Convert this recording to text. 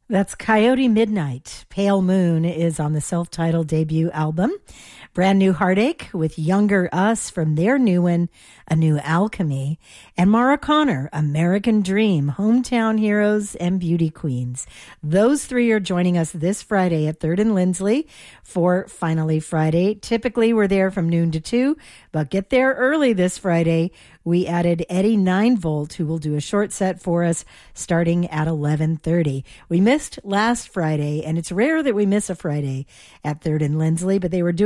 That's Coyote Midnight. Pale Moon is on the self-titled debut album. Brand New Heartache with Younger Us from their new one, A New Alchemy. And Mara Connor, American Dream, Hometown Heroes and Beauty Queens. Those three are joining us this Friday at 3rd and Lindsley for Finally Friday. Typically, we're there from noon to 2, but get there early this Friday. We added Eddie 9-Volt, who will do a short set for us starting at 11:30. We missed last Friday, and it's rare that we miss a Friday at 3rd and Lindsley, but they were doing